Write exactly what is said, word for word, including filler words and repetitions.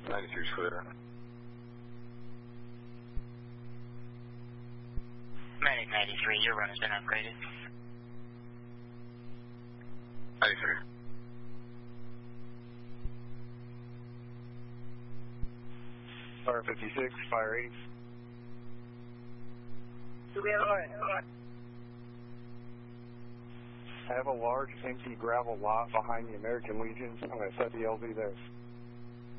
ninety-three is clear. Medic ninety-three, your run has been upgraded. ninety-three. Fire fifty-six, fire eight. Do we have a... I have a large empty gravel lot behind the American Legion. I'm going to set the L Z there.